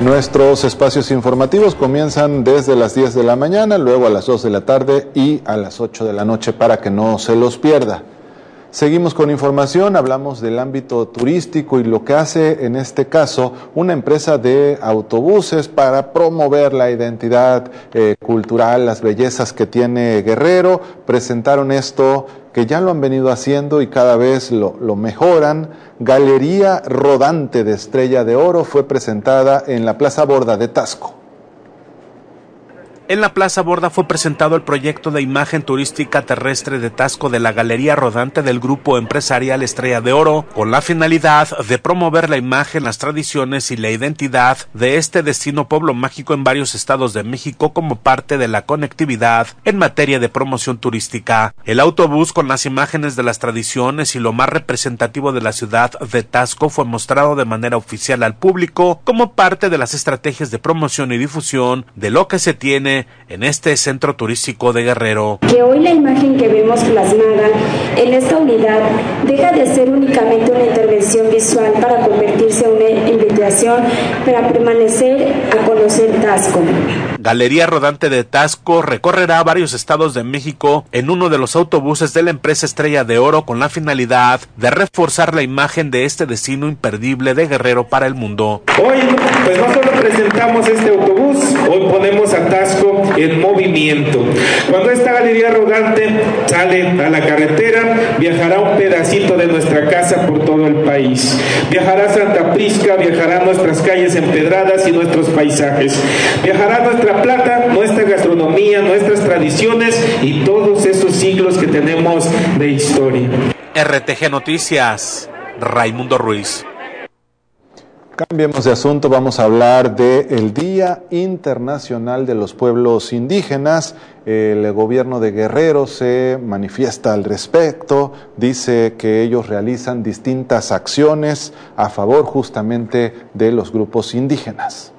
Nuestros espacios informativos comienzan desde las 10 de la mañana, luego a las 2 de la tarde y a las 8 de la noche para que no se los pierda. Seguimos con información, hablamos del ámbito turístico y lo que hace en este caso una empresa de autobuses para promover la identidad cultural, las bellezas que tiene Guerrero. Presentaron esto que ya lo han venido haciendo y cada vez lo mejoran. Galería Rodante de Estrella de Oro fue presentada en la Plaza Borda de Taxco. En la Plaza Borda fue presentado el proyecto de imagen turística terrestre de Taxco de la Galería Rodante del grupo empresarial Estrella de Oro, con la finalidad de promover la imagen, las tradiciones y la identidad de este destino pueblo mágico en varios estados de México como parte de la conectividad en materia de promoción turística. El autobús con las imágenes de las tradiciones y lo más representativo de la ciudad de Taxco fue mostrado de manera oficial al público como parte de las estrategias de promoción y difusión de lo que se tiene en este centro turístico de Guerrero. Que hoy la imagen que vemos plasmada en esta unidad deja de ser únicamente una intervención visual para convertirse en una invitación para permanecer a conocer Taxco. Galería Rodante de Taxco recorrerá varios estados de México en uno de los autobuses de la empresa Estrella de Oro con la finalidad de reforzar la imagen de este destino imperdible de Guerrero para el mundo. Hoy, pues no solo presentamos este autobús, hoy ponemos a Taxco en movimiento. Cuando esta Galería Rodante sale a la carretera, viajará un pedacito de nuestra casa por todo el país. Viajará a Santa Prisca, viajará a nuestras calles empedradas y nuestros paisajes. Viajará a nuestra plata, nuestra gastronomía, nuestras tradiciones y todos esos siglos que tenemos de historia. RTG Noticias, Raimundo Ruiz. Cambiemos de asunto, vamos a hablar del Día Internacional de los Pueblos Indígenas. El gobierno de Guerrero se manifiesta al respecto, dice que ellos realizan distintas acciones a favor justamente de los grupos indígenas.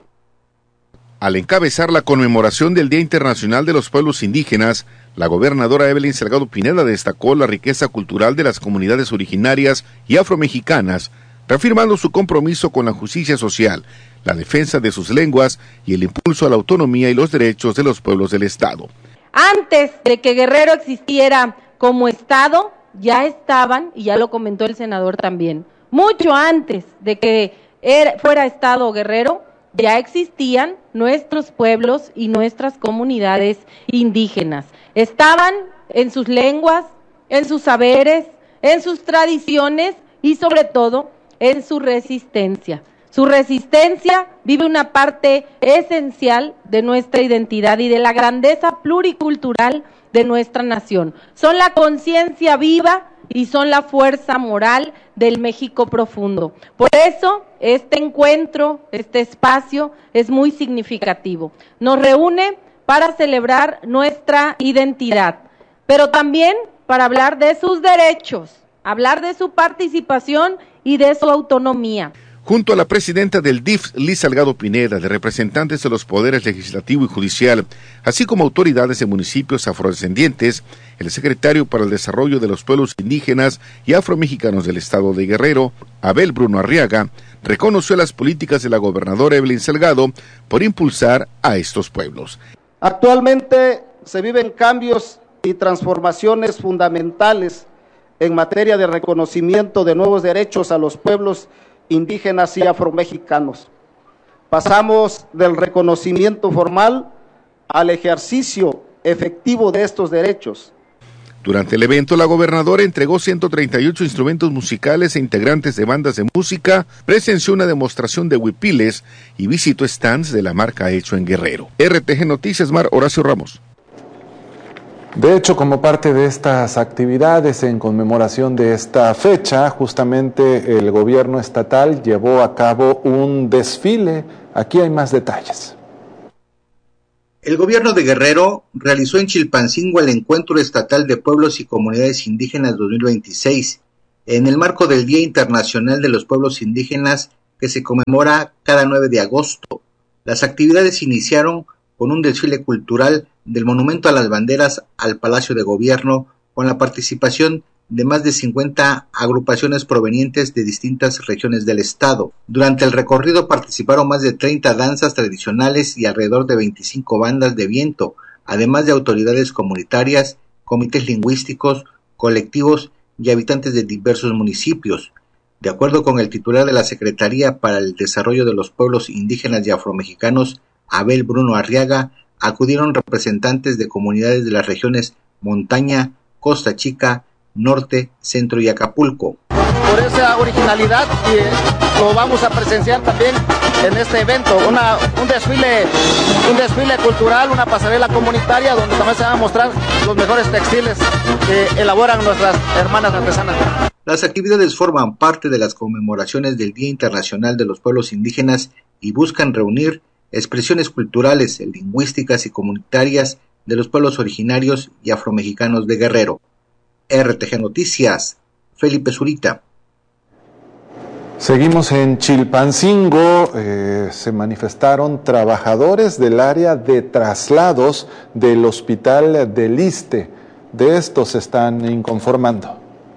Al encabezar la conmemoración del Día Internacional de los Pueblos Indígenas, la gobernadora Evelyn Salgado Pineda destacó la riqueza cultural de las comunidades originarias y afromexicanas, reafirmando su compromiso con la justicia social, la defensa de sus lenguas y el impulso a la autonomía y los derechos de los pueblos del Estado. Antes de que Guerrero existiera como Estado, ya estaban, y ya lo comentó el senador también, mucho antes de que fuera Estado Guerrero, ya existían nuestros pueblos y nuestras comunidades indígenas. Estaban en sus lenguas, en sus saberes, en sus tradiciones y sobre todo en su resistencia. Su resistencia vive una parte esencial de nuestra identidad y de la grandeza pluricultural de nuestra nación. Son la conciencia viva y son la fuerza moral del México profundo. Por eso, este encuentro, este espacio es muy significativo. Nos reúne para celebrar nuestra identidad, pero también para hablar de sus derechos, hablar de su participación y de su autonomía. Junto a la presidenta del DIF, Liz Salgado Pineda, de representantes de los poderes legislativo y judicial, así como autoridades de municipios afrodescendientes, el secretario para el Desarrollo de los Pueblos Indígenas y Afromexicanos del Estado de Guerrero, Abel Bruno Arriaga, reconoció las políticas de la gobernadora Evelyn Salgado por impulsar a estos pueblos. Actualmente se viven cambios y transformaciones fundamentales en materia de reconocimiento de nuevos derechos a los pueblos indígenas y afromexicanos. Pasamos del reconocimiento formal al ejercicio efectivo de estos derechos. Durante el evento, la gobernadora entregó 138 instrumentos musicales e integrantes de bandas de música, presenció una demostración de huipiles y visitó stands de la marca Hecho en Guerrero. RTG Noticias, Mar Horacio Ramos. De hecho, como parte de estas actividades en conmemoración de esta fecha, justamente el gobierno estatal llevó a cabo un desfile. Aquí hay más detalles. El gobierno de Guerrero realizó en Chilpancingo el Encuentro Estatal de Pueblos y Comunidades Indígenas 2026, en el marco del Día Internacional de los Pueblos Indígenas que se conmemora cada 9 de agosto. Las actividades iniciaron con un desfile cultural del Monumento a las Banderas al Palacio de Gobierno, con la participación de más de 50 agrupaciones provenientes de distintas regiones del estado. Durante el recorrido participaron más de 30 danzas tradicionales y alrededor de 25 bandas de viento, además de autoridades comunitarias, comités lingüísticos, colectivos y habitantes de diversos municipios. De acuerdo con el titular de la Secretaría para el Desarrollo de los Pueblos Indígenas y Afromexicanos, Abel Bruno Arriaga, acudieron representantes de comunidades de las regiones Montaña, Costa Chica, Norte, Centro y Acapulco. Por esa originalidad y lo vamos a presenciar también en este evento, un desfile cultural, una pasarela comunitaria donde también se van a mostrar los mejores textiles que elaboran nuestras hermanas artesanas. Las actividades forman parte de las conmemoraciones del Día Internacional de los Pueblos Indígenas y buscan reunir expresiones culturales, lingüísticas y comunitarias de los pueblos originarios y afromexicanos de Guerrero. RTG Noticias, Felipe Zurita. Seguimos en Chilpancingo. Se manifestaron trabajadores del área de traslados del Hospital del Iste. De esto se están inconformando.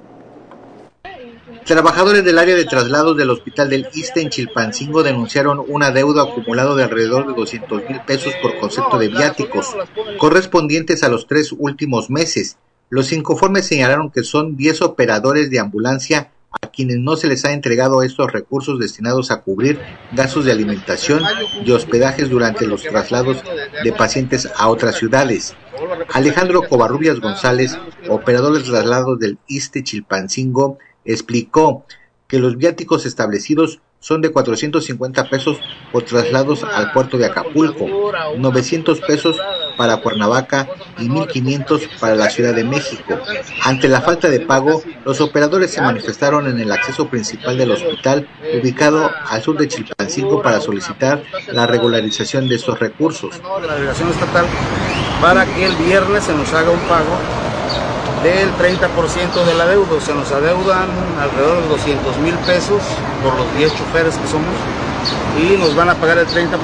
Trabajadores del área de traslados del Hospital del Iste en Chilpancingo denunciaron una deuda acumulada de alrededor de 200,000 pesos por concepto de viáticos, correspondientes a los 3 últimos meses. Los inconformes señalaron que son 10 operadores de ambulancia a quienes no se les ha entregado estos recursos destinados a cubrir gastos de alimentación y hospedajes durante los traslados de pacientes a otras ciudades. Alejandro Covarrubias González, operador de traslados del Iste Chilpancingo, explicó que los viáticos establecidos son de 450 pesos por traslados al puerto de Acapulco, 900 pesos para Cuernavaca y 1,500 para la Ciudad de México. Ante la falta de pago, los operadores se manifestaron en el acceso principal del hospital, ubicado al sur de Chilpancingo, para solicitar la regularización de estos recursos. La delegación estatal para que el viernes se nos haga un pago del 30% del adeudo. Se nos adeudan alrededor de 200,000 pesos por los 10 choferes que somos y nos van a pagar el 30%.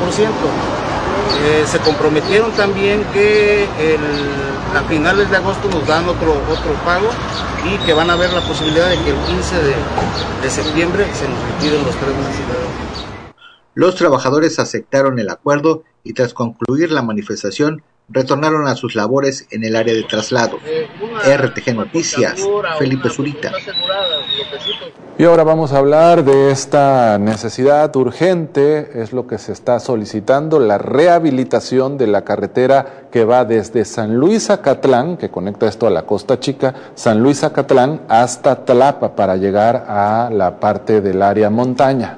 Se comprometieron también que a finales de agosto nos dan otro pago y que van a ver la posibilidad de que el 15 de septiembre se nos liquiden los 3 meses de adeudo. Los trabajadores aceptaron el acuerdo y tras concluir la manifestación retornaron a sus labores en el área de traslado. RTG Noticias, Felipe Zurita. Y ahora vamos a hablar de esta necesidad urgente, es lo que se está solicitando, la rehabilitación de la carretera que va desde San Luis Acatlán, que conecta esto a la Costa Chica, San Luis Acatlán hasta Tlapa para llegar a la parte del área montaña.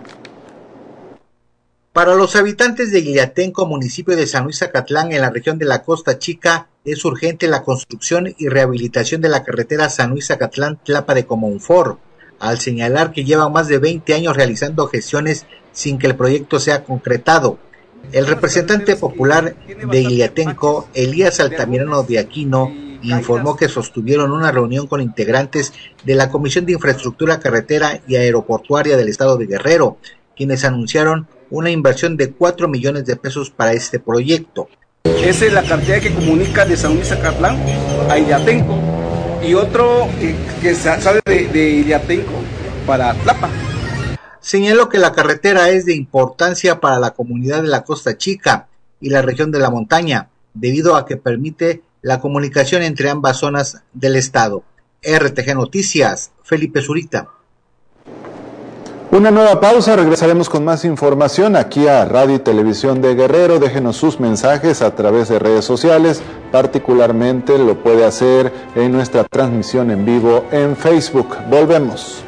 Para los habitantes de Iliatenco, municipio de San Luis Acatlán, en la región de la Costa Chica, es urgente la construcción y rehabilitación de la carretera San Luis Acatlán-Tlapa de Comonfort, al señalar que llevan más de 20 años realizando gestiones sin que el proyecto sea concretado. El representante popular de Iliatenco, Elías Altamirano de Aquino, informó que sostuvieron una reunión con integrantes de la Comisión de Infraestructura Carretera y Aeroportuaria del Estado de Guerrero, quienes anunciaron una inversión de 4 millones de pesos para este proyecto. Esa es la carretera que comunica de San Luis Acatlán a Iliatenco y otro que sale de Iliatenco para Tlapa. Señaló que la carretera es de importancia para la comunidad de la Costa Chica y la región de la montaña, debido a que permite la comunicación entre ambas zonas del estado. RTG Noticias, Felipe Zurita. Una nueva pausa, regresaremos con más información aquí a Radio y Televisión de Guerrero. Déjenos sus mensajes a través de redes sociales, particularmente lo puede hacer en nuestra transmisión en vivo en Facebook. Volvemos.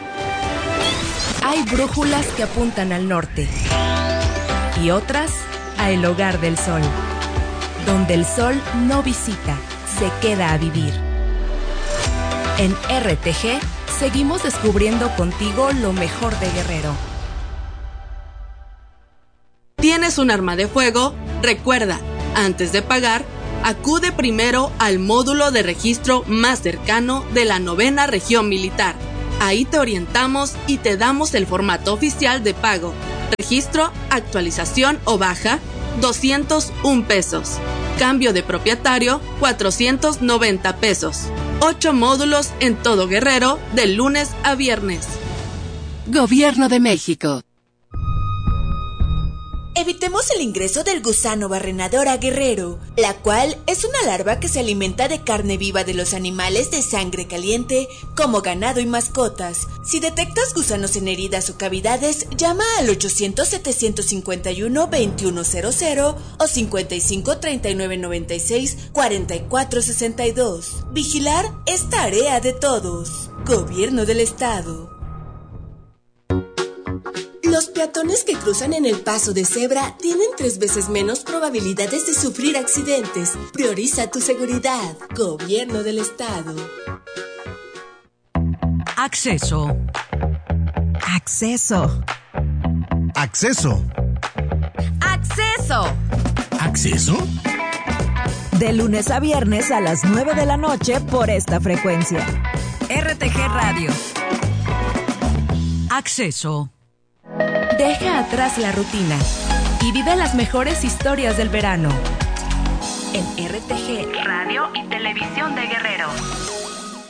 Hay brújulas que apuntan al norte y otras a el hogar del sol, donde el sol no visita, se queda a vivir. En RTG seguimos descubriendo contigo lo mejor de Guerrero. ¿Tienes un arma de fuego? Recuerda, antes de pagar, acude primero al módulo de registro más cercano de la 9ª Región Militar. Ahí te orientamos y te damos el formato oficial de pago. Registro, actualización o baja, 201 pesos. Cambio de propietario, 490 pesos. 8 módulos en todo Guerrero, de lunes a viernes. Gobierno de México. Evitemos el ingreso del gusano barrenador a Guerrero, la cual es una larva que se alimenta de carne viva de los animales de sangre caliente, como ganado y mascotas. Si detectas gusanos en heridas o cavidades, llama al 800-751-2100 o 55-3996-4462. Vigilar es tarea de todos. Gobierno del Estado. Los peatones que cruzan en el paso de cebra tienen 3 veces menos probabilidades de sufrir accidentes. Prioriza tu seguridad. Gobierno del Estado. Acceso. Acceso. Acceso. Acceso. ¿Acceso? De lunes a viernes a las 9 de la noche por esta frecuencia. RTG Radio. Acceso. Deja atrás la rutina y vive las mejores historias del verano. En RTG Radio y Televisión de Guerrero.